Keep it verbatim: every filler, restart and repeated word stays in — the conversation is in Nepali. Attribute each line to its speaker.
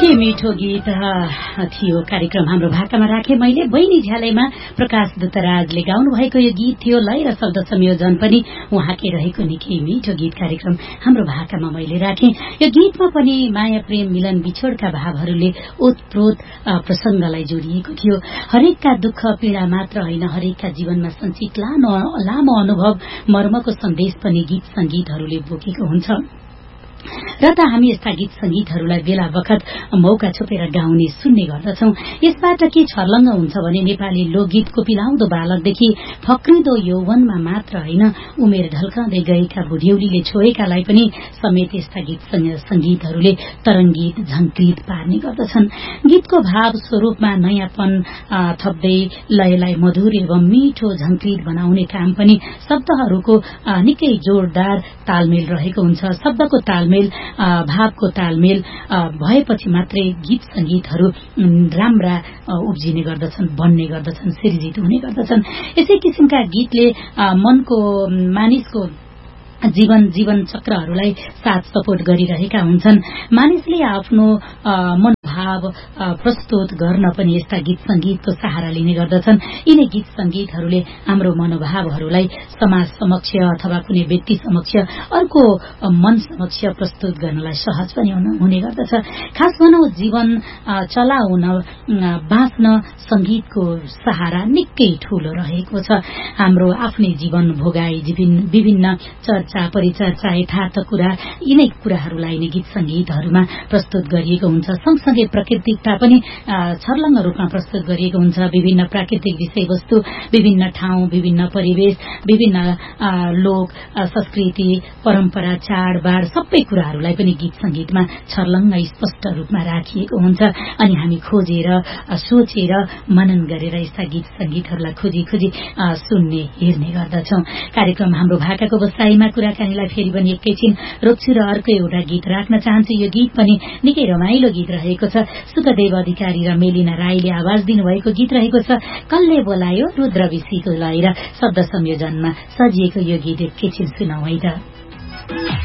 Speaker 1: के मिठो गीत थियो। कार्यक्रम हाम्रो भाकामा राखे मैले बहिनी झ्यालैमा प्रकाश दत्तराजले गाउनु भएको यो गीत थियो। लय र शब्द संयोजन पनि उहाँकै रहेको निकै मिठो गीत कार्यक्रम हाम्रो भाकामा मैले राखे। यो गीतमा पनि माया प्रेम मिलन बिछोडका भावहरूले ओतप्रोत प्रसंगलाई जोडिएको थियो। हरेकका दुःख पीड़ा मात्र होइन, हरेकका जीवनमा संचित लामो लामो अनुभव मर्मको सन्देश पनि गीत संगीतहरूले बोकेको हुन्छ र त हामी यस्ता गीत संगीतहरूलाई बेला बखत मौका छोपेर गाउने सुन्ने गर्दछौं। यसबाट के छर्लङ्ग हुन्छ भने नेपाली लोकगीतको पिलाउँदो बालकदेखि फक्रिँदो यौवनमा मात्र होइन, उमेर ढल्काउँदै गएका बुढ्यौलीले छोएकालाई पनि समेत यस्ता गीत संगीतहरूले तरंगित झंकृत पार्ने गर्दछन्। गीतको भाव स्वरूपमा नयाँपन थप्दै लयलाई मधुर एवं मिठो झंकृत बनाउने काम पनि शब्दहरूको निकै जोरदार तालमेल रहेको हुन्छ। शब्दको तालमेल, भावको तालमेल भएपछि मात्रै गीत संगीतहरू राम्रा उब्जिने गर्दछन्, बन्ने गर्दछन्, सिर्जित हुने गर्दछन्। यसै किसिमका गीतले मनको मानिसको जीवन जीवन चक्रहरूलाई साथ सपोर्ट गरिरहेका हुन्छन्। मानिसले आफ्नो मनोभाव प्रस्तुत गर्न पनि यस्ता गीत संगीतको सहारा लिने गर्दछन्। यिनै गीत संगीतहरूले हाम्रो मनोभावहरूलाई समाज समक्ष अथवा कुनै व्यक्ति समक्ष, अर्को मन समक्ष प्रस्तुत गर्नलाई सहज पनि हुने गर्दछ। खास भनौं जीवन चलाउन, बाँच्न संगीतको सहारा निकै ठूलो रहेको छ। हाम्रो आफ्नै जीवन भोगाई विभिन्न चर्चा परिचर्चा यथार्थ कुरा, यिनै कुराहरूलाई नै गीत संगीतहरूमा प्रस्तुत गरिएको हुन्छ। सँगसँगै प्राकृतिकता पनि छर्लङ्ग रूपमा प्रस्तुत गरिएको हुन्छ। विभिन्न प्राकृतिक विषयवस्तु, विभिन्न ठाउँ, विभिन्न परिवेश, विभिन्न लोक संस्कृति, परम्परा, चाडबाड, सबै कुराहरूलाई पनि गीत संगीतमा छर्लङ्ग स्पष्ट रूपमा राखिएको हुन्छ। अनि हामी खोजेर, सोचेर, मनन गरेर यस्ता गीत संगीतहरूलाई खोजी खोजी सुन्ने, हेर्ने गर्दछौं। कार्यक्रम हाम्रो भाकाको बसाईमा कुराकानीलाई फेरि पनि एकैछिन रोक्छु र अर्को एउटा गीत राख्न चाहन्छु। यो गीत पनि निकै रमाइलो गीत रहेको छ। सुखदेव अधिकारी र मेलिना राईले आवाज दिनुभएको गीत रहेको छ। कल्ले बोलायो रुद्र विशीको लय र शब्द संयोजनमा सजिएको यो गीत एकैछिन सुनौ है त।